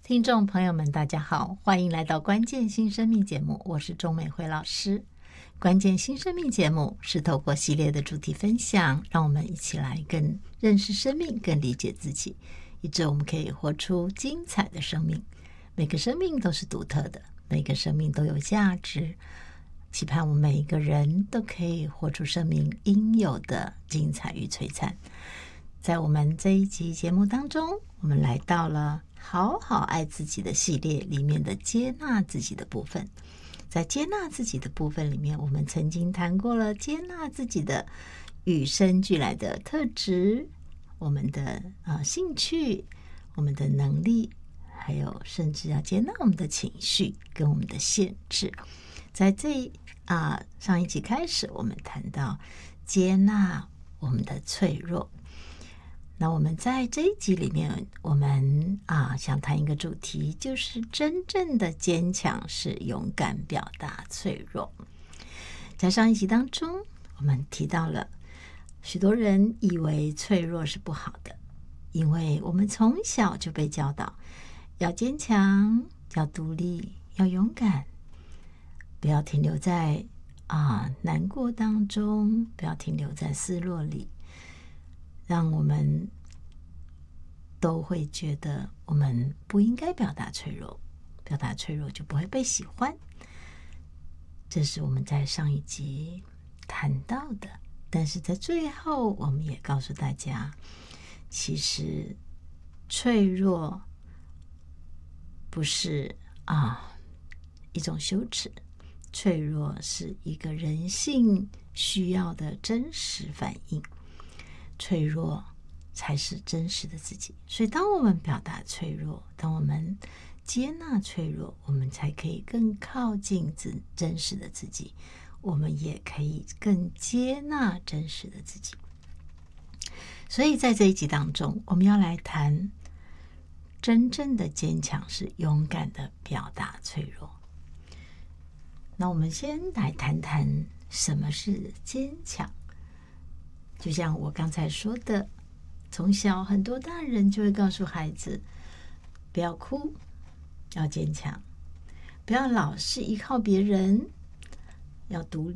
听众朋友们大家好，欢迎来到关键新生命节目，我是钟美惠老师。关键新生命节目是透过系列的主题分享，让我们一起来更认识生命，更理解自己，以致我们可以活出精彩的生命。每个生命都是独特的，每个生命都有价值，期盼我们每一个人都可以活出生命应有的精彩与璀璨。在我们这一集节目当中，我们来到了好好爱自己的系列里面的接纳自己的部分。在接纳自己的部分里面，我们曾经谈过了接纳自己的与生俱来的特质，我们的兴趣，我们的能力，还有甚至要接纳我们的情绪跟我们的限制。在上一集开始，我们谈到接纳我们的脆弱。那我们在这一集里面，我们想谈一个主题，就是真正的坚强是勇敢表达脆弱。在上一集当中，我们提到了许多人以为脆弱是不好的，因为我们从小就被教导要坚强，要独立，要勇敢，不要停留在难过当中，不要停留在失落里，让我们都会觉得我们不应该表达脆弱，表达脆弱就不会被喜欢。这是我们在上一集谈到的，但是在最后我们也告诉大家，其实脆弱不是一种羞耻，脆弱是一个人性需要的真实反应，脆弱才是真实的自己。所以当我们表达脆弱，当我们接纳脆弱，我们才可以更靠近真实的自己，我们也可以更接纳真实的自己。所以在这一集当中，我们要来谈真正的坚强是勇敢的表达脆弱。那我们先来谈谈什么是坚强。就像我刚才说的，从小很多大人就会告诉孩子，不要哭，要坚强，不要老是依靠别人，要独